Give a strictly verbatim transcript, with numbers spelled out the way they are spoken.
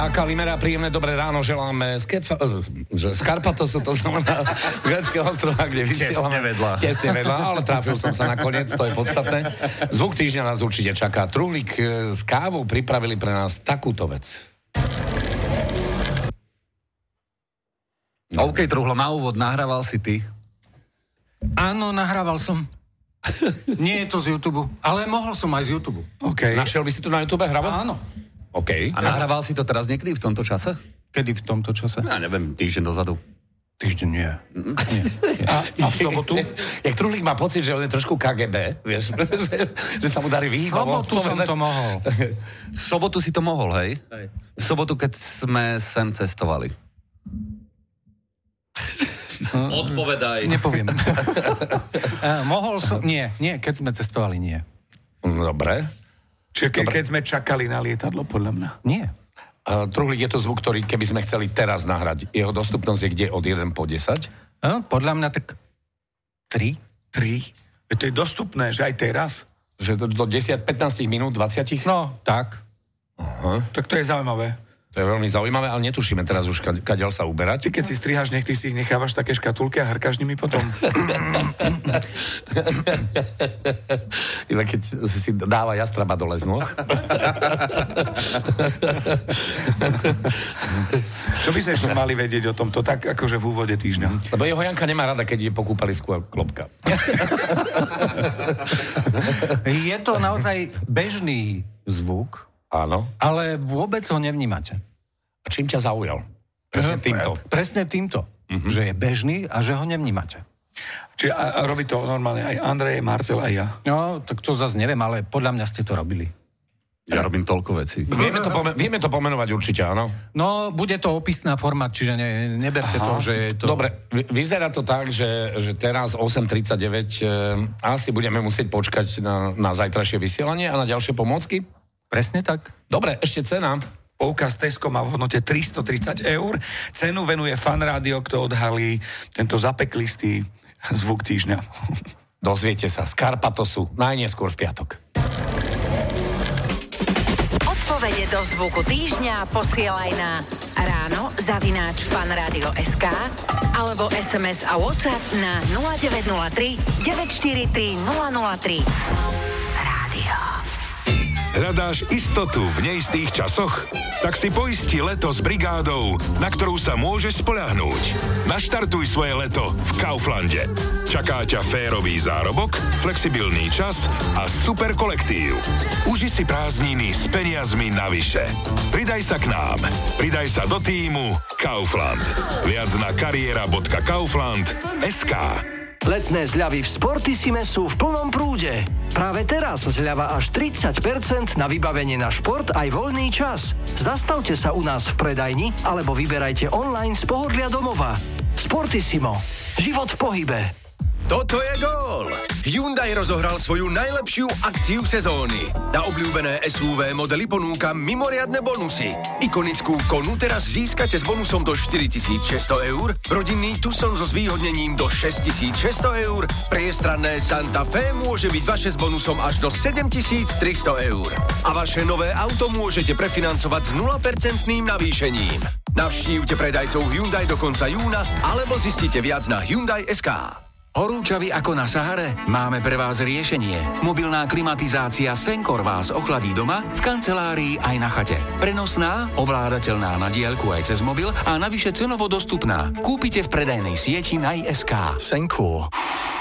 a Kalimera, príjemné dobré ráno želáme z, Kefa, z Karpatosu, to znamená z gréckeho ostrova, kde vysielame. Tesne vedľa. Tesne vedľa, ale trafil som sa nakoniec, to je podstatné. Zvuk týždňa nás určite čaká. Truhlík s kávou pripravili pre nás takúto vec. OK, Truhlo, na úvod, nahrával si ty? Áno, nahrával som. Nie je to z YouTube, ale mohol som aj z YouTube. Okay. Našiel by si tu na YouTube hravať? Áno. OK. A nahrával si to teraz niekedy v tomto čase? Kedy v tomto čase? Ja neviem, týždeň dozadu. Týždeň nie. nie. A, a v sobotu? Jak Truhlík má pocit, že on je trošku ká gé bé, vieš, že, že sa mu darí výhybavo. V sobotu som to mohol. V sobotu si to mohol, hej? Hej. V sobotu, keď sme sem cestovali. Odpovedaj. Nepoviem. uh, mohol som... Nie, nie, keď sme cestovali, nie. Dobre. Čiže ke, keď sme čakali na lietadlo, podľa mňa. Nie. Uh, Truhlík, je to zvuk, ktorý, keby sme chceli teraz nahrať, jeho dostupnosť je kde od jeden po desať? Uh, podľa mňa tak tri. tri? Veď to je dostupné, že aj teraz? Že do, do desať, pätnásť minút, dvadsať? No, tak. Aha. Tak to je zaujímavé. To je veľmi zaujímavé, ale netušíme teraz už, kadeľ sa uberať. Ty keď si striháš, nech ty si ich nechávaš také škatulky a hrkáš nimi potom. Iba keď si dáva jastraba dole z nôh. Čo by sme ešte mali vedieť o tomto, tak akože v úvode týždňa? Lebo jeho Janka nemá rada, keď je po kúpalisku a klopka. Je to naozaj bežný zvuk, áno. ale vôbec ho nevnímate. A čím ťa zaujal? Presne týmto. Presne týmto, uh-huh. že je bežný a že ho nevnímate. Čiže a, a robí to normálne aj Andrej, Marcel, aj ja. No, tak to zase neviem, ale podľa mňa ste to robili. Ja robím toľko vecí. Vieme to, pome- vieme to pomenovať určite, áno? No, bude to opisná forma, čiže ne, neberte Aha. to, že je to... Dobre, vy, vyzerá to tak, že, že teraz osem tridsaťdeväť e, asi budeme musieť počkať na, na zajtrajšie vysielanie a na ďalšie pomôcky? Presne tak. Dobre, ešte cena. Poukaz Tesco má v hodnote tristotridsať eur. Cenu venuje Fan Rádio, kto odhalí tento zapeklistý zvuk týždňa. Dozviete sa z Karpatosu najneskôr v piatok. Odpovede do zvuku týždňa posielaj na ráno zavináč fanradio bodka es ká alebo es em es a WhatsApp na nula deväť nula tri deväť štyri tri nula nula tri. Rádio. Hľadáš istotu v neistých časoch? Tak si poisti leto s brigádou, na ktorú sa môžeš spoľahnúť. Naštartuj svoje leto v Kauflande. Čaká ťa férový zárobok, flexibilný čas a super kolektív. Uži si prázdniny s peniazmi navyše. Pridaj sa k nám. Pridaj sa do tímu Kaufland. Viac na kariéra bodka kaufland bodka es ká. Letné zľavy v Sportissime sú v plnom prúde. Práve teraz zľava až tridsať percent na vybavenie na šport aj voľný čas. Zastavte sa u nás v predajni alebo vyberajte online z pohodlia domova. Sportissimo. Život v pohybe. Toto je gól! Hyundai rozohral svoju najlepšiu akciu sezóny. Na obľúbené es ú vé modely ponúka mimoriadne bonusy. Ikonickú Konu teraz získate s bonusom do štyritisícšesťsto eur, rodinný Tucson so zvýhodnením do šesťtisícšesťsto eur, priestranné Santa Fe môže byť vaše s bonusom až do sedemtisíctristo eur. A vaše nové auto môžete prefinancovať s nula percent navýšením. Navštívte predajcov Hyundai do konca júna alebo zistite viac na Hyundai bodka es ká. Horúčaví ako na Sahare? Máme pre vás riešenie. Mobilná klimatizácia Senkor vás ochladí doma, v kancelárii aj na chate. Prenosná, ovládateľná na diaľku aj cez mobil a navyše cenovo dostupná. Kúpite v predajnej sieti naj bodka es ká. Senkor.